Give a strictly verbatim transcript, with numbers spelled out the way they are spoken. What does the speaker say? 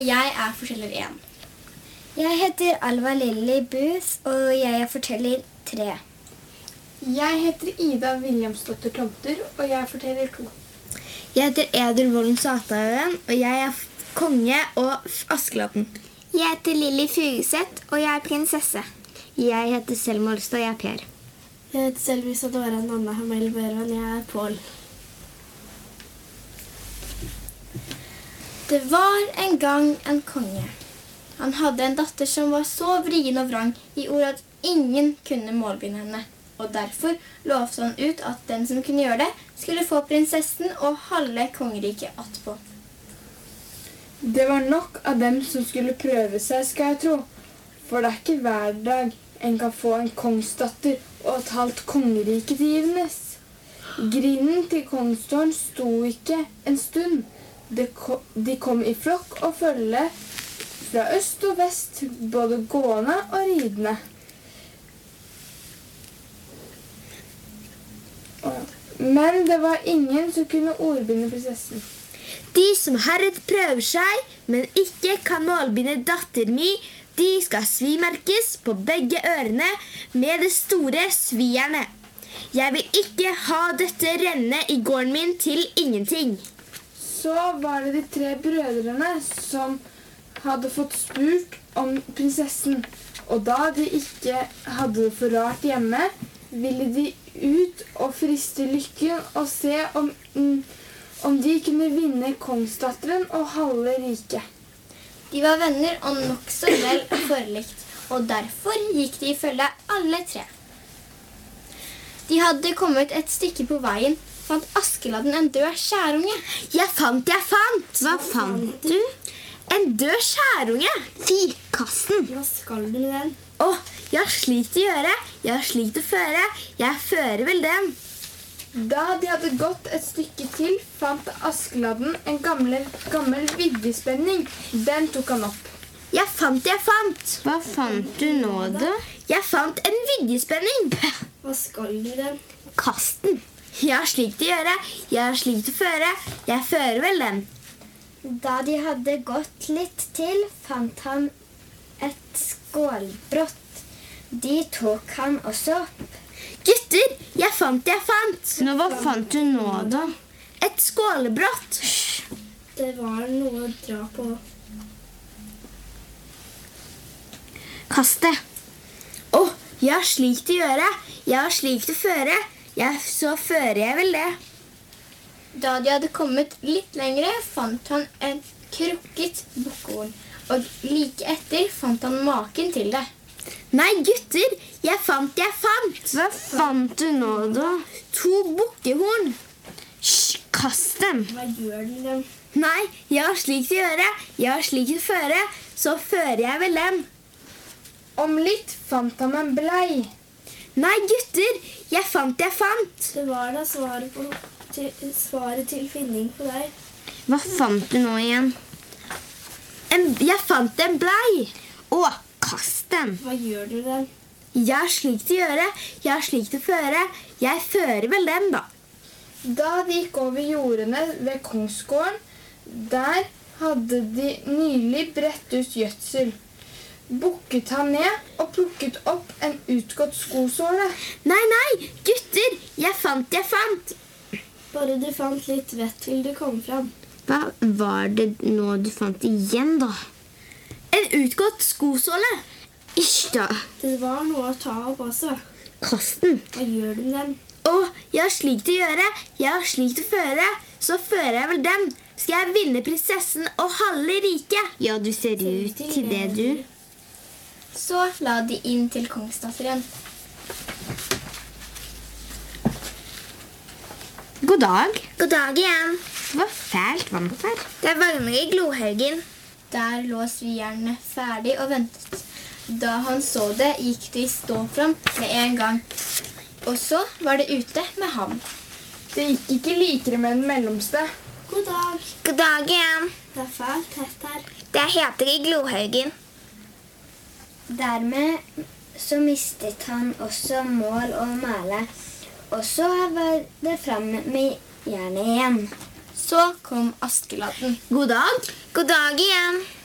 Jeg er forteller én. Jeg heter Alva Lilly Booth, og jeg er forteller tre. Jeg heter Ida Williamsdotter Tomter, og jeg forteller to. Jeg heter Edel Volden Satahøen, og jeg er konge og Askeladden. Jeg heter Lilly Fugeseth, og jeg er prinsesse. Jeg heter Selma Olstad, og jeg er Per. Jeg heter Selvi Sadora Nanna Hamel Børvan, jeg er Pål. Det var en gang en konge. Han hadde en datter som var så vrien og vrang i ord at ingen kunne målbinde henne. Og derfor lovte han ut at den som kunne gjøre det, skulle få prinsessen og halve kongeriket attpå. Det var nok av dem som skulle prøve seg, skal jeg tro. For det er ikke hver dag en kan få en kongsdatter og et halvt kongerike til givendes. Grinden til kongsdåren sto ikke en stund. De kom i flokk og følge fra øst og vest, både gående og ridende. Men det var ingen som kunne ordbinde prinsessen. De som herret prøver seg, men ikke kan målbinde datter mi, de skal svimerkes på begge ørene med det store svierne. Jeg vil ikke ha dette renne i gården min til ingenting. Så var det de tre brødrene som hadde fått spurt om prinsessen, og da de ikke hadde det for rart hjemme, ville de ut og friste lykken og se om, om de kunne vinne kongsdatteren og halve riket. De var venner og nok så vel forlikt, og derfor gikk de i følge alle tre. De hadde kommet et stykke på veien, fant Askeladden en død skjærunge. Jeg fant, jeg fant! Hva fant du? En død skjærunge. Fy, kast den. Hva skal du med den? Åh, jeg har slikt å gjøre. Jeg har slikt å føre. Jeg fører vel den. Da de hadde gått et stykke til, fant Askeladden en gammel, gammel vidjespenning. Den tok han opp. Jeg fant, jeg fant. Hva fant du nå, da? Jeg fant en vidjespenning. Hva skal du med den? Kast den. Jeg har slikt å gjøre. Jeg har slikt å føre. Jeg fører vel den. Da de hadde gått litt til, fant han et skålbrott. De tok han også opp. Gutter, jeg fant, jeg fant. Nå, hva fant du nå, da? Et skålebrott. Det var noe å dra på. Kast det. Åh, jeg har slikt å gjøre. Jeg har slikt å føre. Jeg, så fører jeg vel det. Da de hadde kommet litt lengre, fant han en krukket bukkehorn, og like etter fant han maken til det. Nei, gutter, jeg fant, jeg fant. Hva fant du nå, da? To bukkehorn. Hysj, kast dem. Hva gjør du med dem? Nei, jeg har slikt å gjøre. Jeg har slikt å føre, så fører jeg vel dem. Om litt fant han en blei. Nei, gutter, jeg fant, jeg fant. Det var da svaret, på, til, svaret til finning på deg. Hva fant du nå igjen? En, jeg fant en blei. Å, kast den. Hva gjør du med den? Jeg har slikt å gjøre. Jeg har slikt å føre. Jeg fører vel dem, da. Da de gikk over jordene ved kongsgården, der hadde de nylig brett ut gjødsel. Bukket han ned og plukket opp en utgått skosåle. Nei, nei, gutter, jeg fant, jeg fant. Bare du fant litt vett til du kom fram. Hva var det nå du fant igjen, da? En utgått skosåle. Ish da. Det var noe å ta opp også. Kast den. Hva gjør du med den? Åh, jeg har slikt å gjøre. Jeg har slikt å føre. Så fører jeg vel dem. Skal jeg vinne prinsessen og halve riket? Ja, du ser ut til det, du. Så la de inn til kongsdatteren. God dag. God dag igjen. Hva fælt varmt her. Det varmer i Glohaugen. Der lå svierne ferdig og ventet. Da han så det, gikk de stå fram med en gang. Og så var det ute med ham. Det gikk ikke likere med den mellomste. God dag. God dag igjen. Det er fælt hett her. Det heter i Glohaugen. Dermed så mistet han også mål og mæle, og så var det fram med jernet igjen. Så kom Askeladden. God dag. God dag igjen.